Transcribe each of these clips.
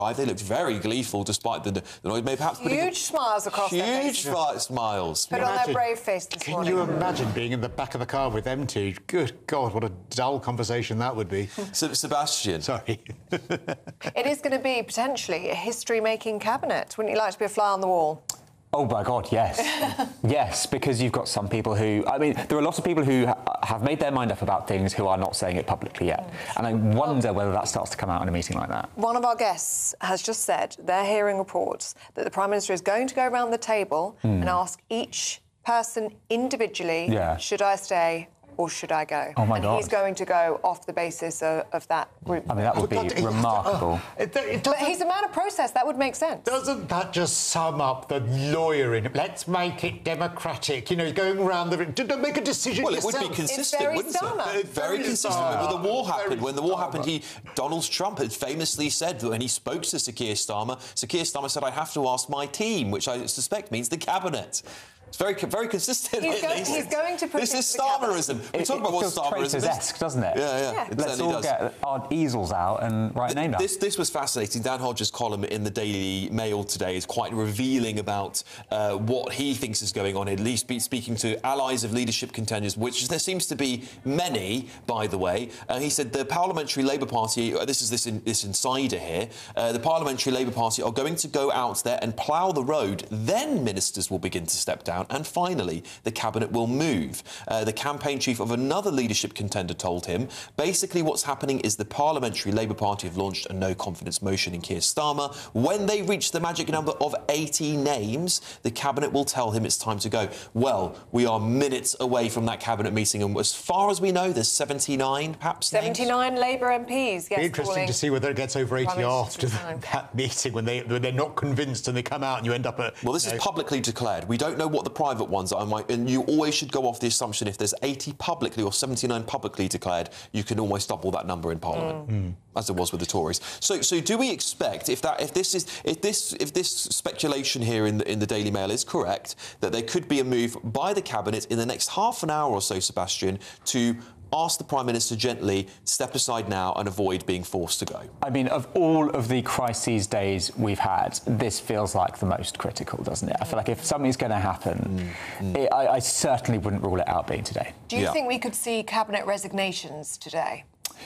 They looked very gleeful despite the noise. Maybe perhaps huge smiles across their faces. Huge smiles. Put on their brave face this morning. Can you imagine being in the back of the car with them two? Good God, what a dull conversation that would be. Sebastian. Sorry. It is going to be, potentially, a history-making cabinet. Wouldn't you like to be a fly on the wall? Oh, my God, yes. Yes, because you've got some people who... I mean, there are a lot of people who have made their mind up about things who are not saying it publicly yet. And I wonder whether that starts to come out in a meeting like that. One of our guests has just said they're hearing reports that the Prime Minister is going to go around the table and ask each person individually, should I stay or should I go? Oh, my God. He's going to go off the basis of that group. I mean, that would be remarkable. But he's a man of process. That would make sense. Doesn't that just sum up the lawyer in him? Let's make it democratic. You know, going around the... Don't make a decision yourself. Well, it would be consistent, wouldn't it? Very consistent. When the war happened, Donald Trump had famously said when he spoke to Sir Keir Starmer said, I have to ask my team, which I suspect means the cabinet. It's very consistent. He's going to put this is Starmerism. We talk about what Starmerism is. Traitors-esque, doesn't it? Yeah. Let's all get our easels out and write a name down. This was fascinating. Dan Hodges' column in the Daily Mail today is quite revealing about what he thinks is going on, at least speaking to allies of leadership contenders, which there seems to be many, by the way. He said the Parliamentary Labour Party, this insider here, the Parliamentary Labour Party are going to go out there and plough the road. Then ministers will begin to step down. And finally, the cabinet will move. The campaign chief of another leadership contender told him, basically what's happening is the Parliamentary Labour Party have launched a no-confidence motion in Keir Starmer. When they reach the magic number of 80 names, the cabinet will tell him it's time to go. Well, we are minutes away from that cabinet meeting, and as far as we know, there's 79, perhaps, 79 Labour MPs, yes. Interesting to see whether it gets over 80 after that meeting, when they're not convinced and they come out and you end up at... Well, this is publicly declared. We don't know what the private ones are, and you always should go off the assumption if there's 80 publicly or 79 publicly declared, you can almost double that number in Parliament, as it was with the Tories. So do we expect, if this speculation here in the Daily Mail is correct, that there could be a move by the cabinet in the next half an hour or so, Sebastian, to ask the Prime Minister gently, step aside now and avoid being forced to go? I mean, of all of the crises days we've had, this feels like the most critical, doesn't it? I feel like if something's going to happen, I certainly wouldn't rule it out being today. Do you think we could see cabinet resignations today?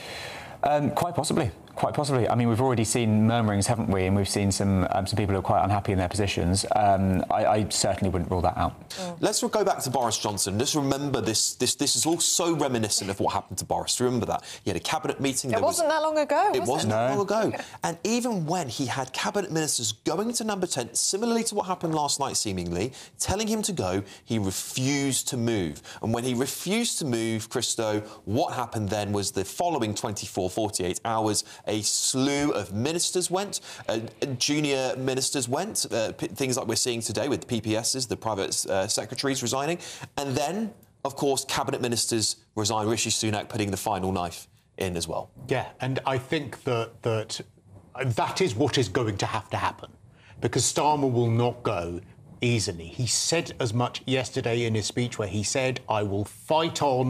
Quite possibly. Quite possibly. I mean, we've already seen murmurings, haven't we? And we've seen some people who are quite unhappy in their positions. I certainly wouldn't rule that out. Let's go back to Boris Johnson. Just remember this is all so reminiscent of what happened to Boris. Remember that? He had a cabinet meeting. It wasn't that long ago, was it? It wasn't that long ago. And even when he had cabinet ministers going to Number 10, similarly to what happened last night, seemingly, telling him to go, he refused to move. And when he refused to move, Christo, what happened then was the following 24, 48 hours, a slew of ministers went, junior ministers went, things like we're seeing today with the PPSs, the private secretaries resigning, and then, of course, cabinet ministers resign, Rishi Sunak putting the final knife in as well. Yeah, and I think that is what is going to have to happen, because Starmer will not go easily. He said as much yesterday in his speech, where he said, I will fight on,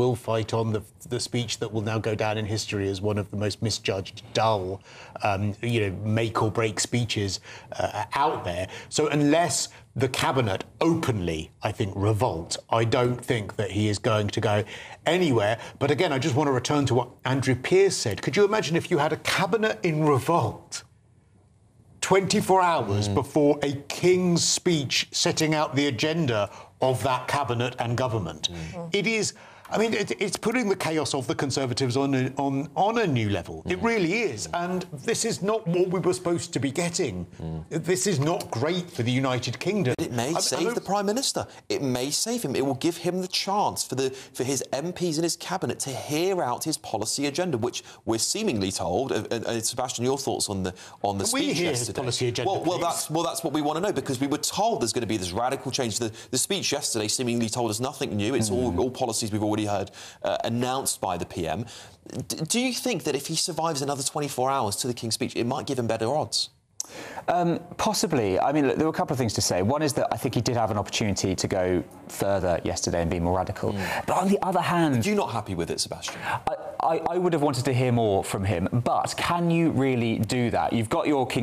the speech that will now go down in history as one of the most misjudged, dull, make-or-break speeches out there. So unless the cabinet openly, I think, revolt, I don't think that he is going to go anywhere. But again, I just want to return to what Andrew Pearce said. Could you imagine if you had a cabinet in revolt 24 hours before a King's speech setting out the agenda of that cabinet and government? It is... I mean, it's putting the chaos of the Conservatives on a new level. It really is. And this is not what we were supposed to be getting. This is not great for the United Kingdom. But it may save the Prime Minister. It may save him. It will give him the chance for his MPs in his cabinet to hear out his policy agenda, which we're seemingly told. And Sebastian, your thoughts on the speech yesterday? His policy agenda, well, that's what we want to know, because we were told there's going to be this radical change. The speech yesterday seemingly told us nothing new. It's all policies we've already heard announced by the PM. Do you think that if he survives another 24 hours to the King's speech, it might give him better odds? Possibly. I mean, look, there were a couple of things to say. One is that I think he did have an opportunity to go further yesterday and be more radical. But on the other hand... Are you not happy with it, Sebastian? I would have wanted to hear more from him. But can you really do that? You've got your King